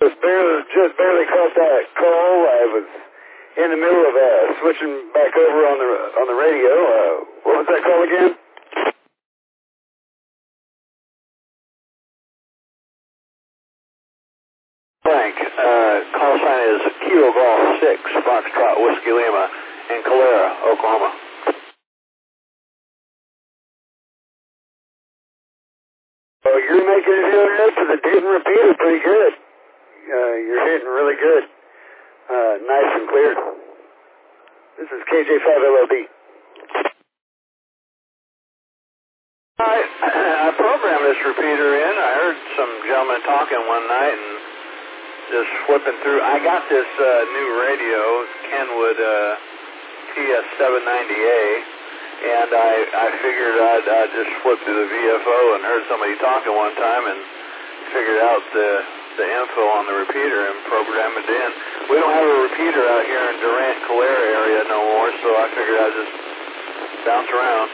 Just barely caught that call. I was in the middle of switching back over on the radio. What was that call again? Frank, call sign is Kilo Golf 6, Foxtrot Whiskey Lima in Calera, Oklahoma. Oh, you're making it in there to the Dayton repeater pretty good. You're hitting really good. Nice and clear. This is KJ5LOB. I programmed this repeater in. I heard some gentleman talking one night and just flipping through. I got this new radio, Kenwood TS790A, and I figured I'd just flip through the VFO and heard somebody talking one time and figured out the info on the repeater and programmed it in. We don't have a repeater out here in Durant, Calera area no more, so I figured I'd just bounce around.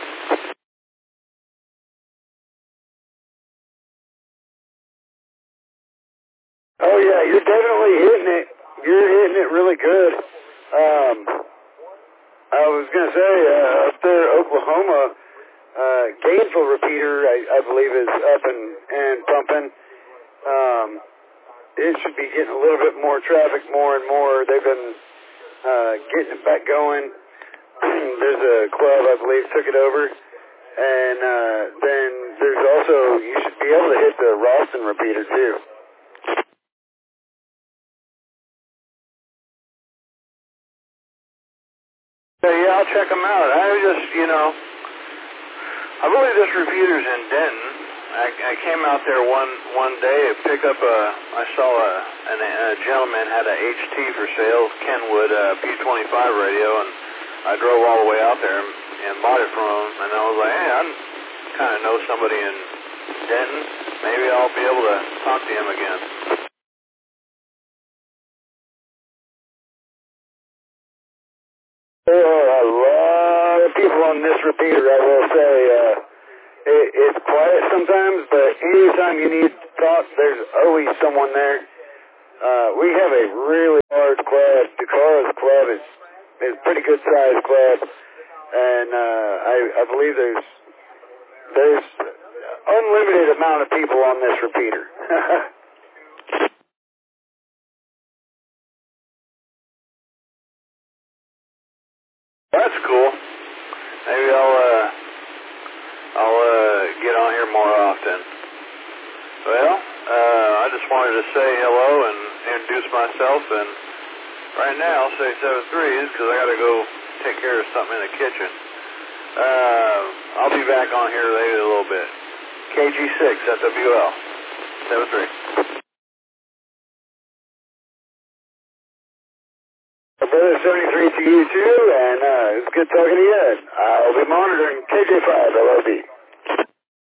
Oh yeah, you're definitely hitting it. You're hitting it really good. I was gonna say up there, Oklahoma, Gainesville repeater, I believe is up and pumping. It should be getting a little bit more traffic, more and more. They've been getting it back going. There's a club, I believe, took it over, and then there's also, you should be able to hit the Ralston repeater too. Yeah, I'll check them out. I believe this repeater's in Denton. I came out there one day to pick up I saw a gentleman had a HT for sale, Kenwood P25 radio, and I drove all the way out there and bought it from him, and I was like, hey, I kind of know somebody in Denton. Maybe I'll be able to talk to him again. There are a lot of people on this repeater, I will say. It's quiet sometimes, but anytime you need to talk, there's always someone there. We have a really large club. DeCara's club is a pretty good sized club, and I believe there's unlimited amount of people on this repeater. That's cool. Maybe I'll get on here more often. Well, I just wanted to say hello and introduce myself, and right now I'll say 7-3s because I got to go take care of something in the kitchen. I'll be back on here later a little bit. KG6 FWL 7-3. Brother 73 to you too, and it's good talking to you. I'll be monitoring KJ5 LOB.